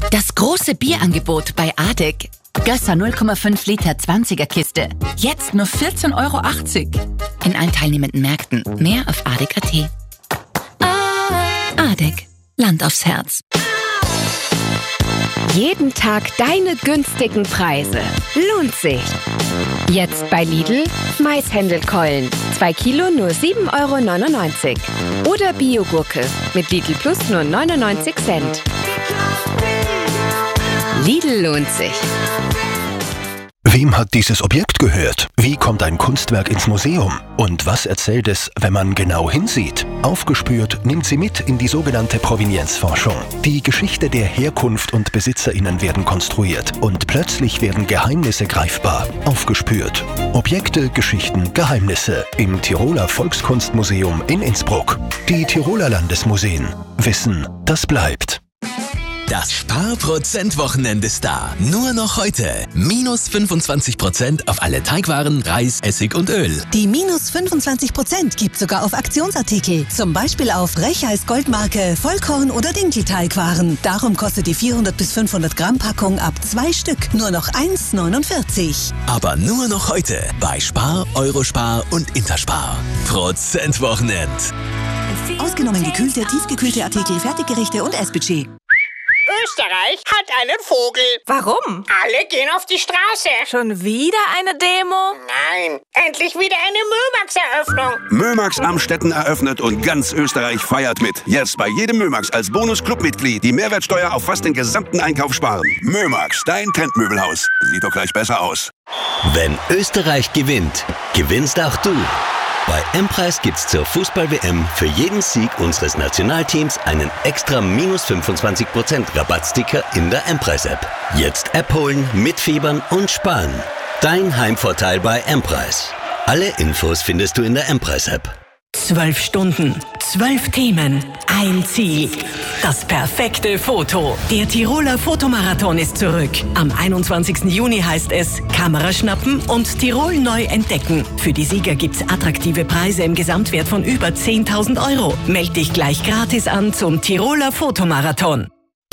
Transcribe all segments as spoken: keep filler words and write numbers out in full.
Das große Bierangebot bei Adek. Gösser null Komma fünf Liter zwanziger Kiste. Jetzt nur vierzehn Euro achtzig. In allen teilnehmenden Märkten. Mehr auf adek punkt at. Adek. Land aufs Herz. Jeden Tag deine günstigen Preise. Lohnt sich. Jetzt bei Lidl Maishändelkeulen. zwei Kilo nur sieben Euro neunundneunzig. Oder Biogurke mit Lidl Plus nur neunundneunzig Cent. Lidl lohnt sich. Wem hat dieses Objekt gehört? Wie kommt ein Kunstwerk ins Museum? Und was erzählt es, wenn man genau hinsieht? Aufgespürt nimmt sie mit in die sogenannte Provenienzforschung. Die Geschichte der Herkunft und BesitzerInnen werden konstruiert und plötzlich werden Geheimnisse greifbar. Aufgespürt. Objekte, Geschichten, Geheimnisse im Tiroler Volkskunstmuseum in Innsbruck. Die Tiroler Landesmuseen. Wissen, das bleibt. Das Sparprozent-Wochenende ist da. Nur noch heute. Minus fünfundzwanzig Prozent auf alle Teigwaren, Reis, Essig und Öl. Die minus fünfundzwanzig Prozent gibt sogar auf Aktionsartikel. Zum Beispiel auf Rechheis Goldmarke, Vollkorn oder Dinkelteigwaren. Darum kostet die vierhundert bis fünfhundert Gramm Packung ab zwei Stück nur noch eins neunundvierzig. Aber nur noch heute bei Spar, Eurospar und Interspar. Prozent-Wochenend. Ausgenommen gekühlte, tiefgekühlte Artikel, Fertiggerichte und Essbudget. Österreich hat einen Vogel. Warum? Alle gehen auf die Straße. Schon wieder eine Demo? Nein, endlich wieder eine Mömax-Eröffnung. Mömax Amstetten eröffnet und ganz Österreich feiert mit. Jetzt bei jedem Mömax als Bonus-Clubmitglied die Mehrwertsteuer auf fast den gesamten Einkauf sparen. Mömax, dein Trendmöbelhaus. Sieht doch gleich besser aus. Wenn Österreich gewinnt, gewinnst auch du. Bei M-Preis gibt's zur Fußball-W M für jeden Sieg unseres Nationalteams einen extra minus fünfundzwanzig Prozent Rabattsticker in der M-Preis-App. Jetzt App holen, mitfiebern und sparen. Dein Heimvorteil bei M-Preis. Alle Infos findest du in der M-Preis-App. Zwölf Stunden, zwölf Themen, ein Ziel. Das perfekte Foto. Der Tiroler Fotomarathon ist zurück. Am einundzwanzigsten Juni heißt es Kamera schnappen und Tirol neu entdecken. Für die Sieger gibt's attraktive Preise im Gesamtwert von über zehntausend Euro. Meld dich gleich gratis an zum Tiroler Fotomarathon.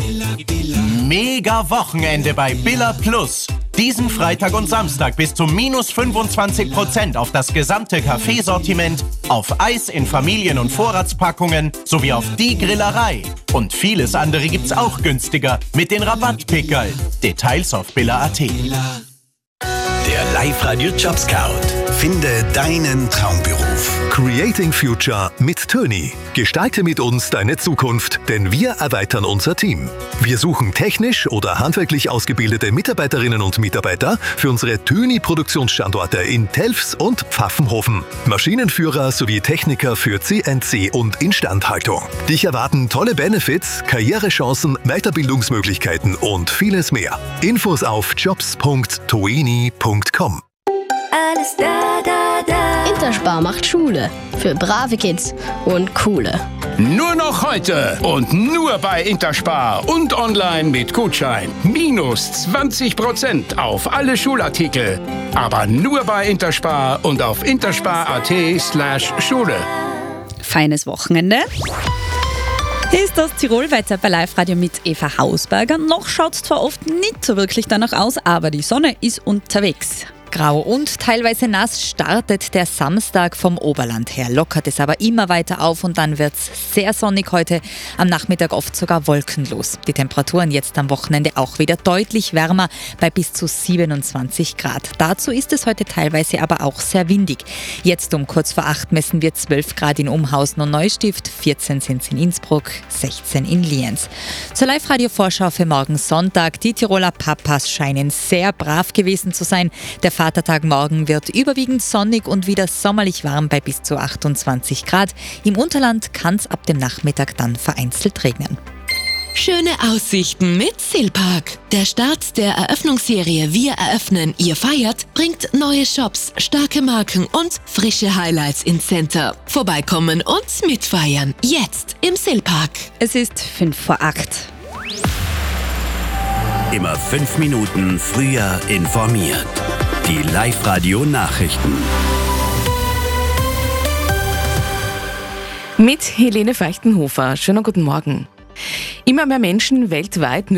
Mega Wochenende bei Billa Plus. Diesen Freitag und Samstag bis zu minus fünfundzwanzig Prozent auf das gesamte Kaffeesortiment, auf Eis in Familien- und Vorratspackungen sowie auf die Grillerei. Und vieles andere gibt's auch günstiger mit den Rabattpickerl. Details auf billa punkt at. Der Live-Radio Job Scout. Finde deinen Traumberuf. Creating Future mit Töni. Gestalte mit uns deine Zukunft, denn wir erweitern unser Team. Wir suchen technisch oder handwerklich ausgebildete Mitarbeiterinnen und Mitarbeiter für unsere Töni-Produktionsstandorte in Telfs und Pfaffenhofen. Maschinenführer sowie Techniker für C N C und Instandhaltung. Dich erwarten tolle Benefits, Karrierechancen, Weiterbildungsmöglichkeiten und vieles mehr. Infos auf jobs punkt toeni punkt com. Alles da, da, da. Interspar macht Schule. Für brave Kids und coole. Nur noch heute und nur bei Interspar und online mit Gutschein. Minus zwanzig Prozent auf alle Schulartikel. Aber nur bei Interspar und auf interspar punkt at slash Schule. Feines Wochenende. Hier ist das Tirol-Wetter bei Live-Radio mit Eva Hausberger. Noch schaut es zwar oft nicht so wirklich danach aus, aber die Sonne ist unterwegs. Grau und teilweise nass startet der Samstag vom Oberland her. Lockert es aber immer weiter auf und dann wird es sehr sonnig heute. Am Nachmittag oft sogar wolkenlos. Die Temperaturen jetzt am Wochenende auch wieder deutlich wärmer bei bis zu siebenundzwanzig Grad. Dazu ist es heute teilweise aber auch sehr windig. Jetzt um kurz vor acht messen wir zwölf Grad in Umhausen und Neustift, vierzehn sind es in Innsbruck, sechzehn in Lienz. Zur Live-Radio-Vorschau für morgen Sonntag. Die Tiroler Papas scheinen sehr brav gewesen zu sein. Der Vatertag morgen wird überwiegend sonnig und wieder sommerlich warm bei bis zu achtundzwanzig Grad. Im Unterland kann es ab dem Nachmittag dann vereinzelt regnen. Schöne Aussichten mit Silpark. Der Start der Eröffnungsserie Wir eröffnen, ihr feiert bringt neue Shops, starke Marken und frische Highlights ins Center. Vorbeikommen und mitfeiern. Jetzt im Silpark. Es ist fünf vor acht. Immer fünf Minuten früher informiert. Die Live-Radio-Nachrichten. Mit Helene Feuchtenhofer. Schönen guten Morgen. Immer mehr Menschen weltweit